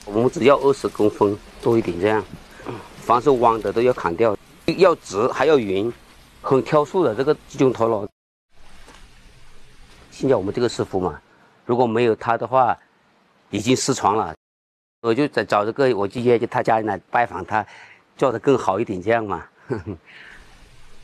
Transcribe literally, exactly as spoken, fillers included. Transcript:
我们只要二十公分多一点这样，凡是弯的都要砍掉，要直还要匀，很挑数的这个集中陀螺。现在我们这个师傅嘛，如果没有他的话，已经失传了。我就在找这个，我就约去他家里来拜访他，做得更好一点这样嘛。呵呵